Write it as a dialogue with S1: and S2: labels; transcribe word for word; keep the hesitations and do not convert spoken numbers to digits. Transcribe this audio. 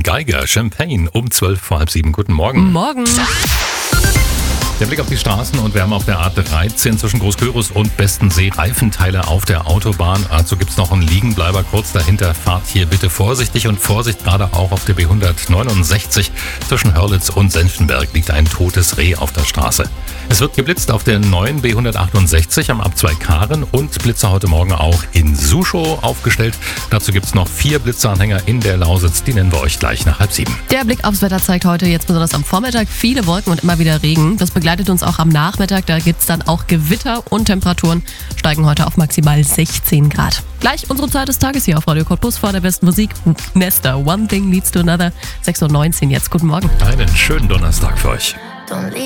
S1: Geiger, Champagne um zwölf vor halb sieben. Guten Morgen.
S2: Morgen.
S1: Der Blick auf die Straßen und wir haben auf der A dreizehn zwischen Großkörus und Bestensee Reifenteile auf der Autobahn. Also gibt es noch einen Liegenbleiber kurz dahinter. Fahrt hier bitte vorsichtig und Vorsicht, gerade auch auf der B hundertneunundsechzig. Zwischen Hörlitz und Senftenberg liegt ein totes Reh auf der Straße. Es wird geblitzt auf der neuen B hundertachtundsechzig am Abzweig Karen und Blitzer heute Morgen auch in Suschow aufgestellt. Dazu gibt es noch vier Blitzeranhänger in der Lausitz. Die nennen wir euch gleich nach halb sieben.
S2: Der Blick aufs Wetter zeigt heute jetzt besonders am Vormittag viele Wolken und immer wieder Regen. Das begleitet uns auch am Nachmittag. Da gibt es dann auch Gewitter und Temperaturen steigen heute auf maximal sechzehn Grad. Gleich unsere Zeit des Tages hier auf Radio Cottbus vor der besten Musik. Nesta, One Thing Leads to Another. sechs Uhr neunzehn jetzt. Guten Morgen.
S1: Einen schönen Donnerstag für euch.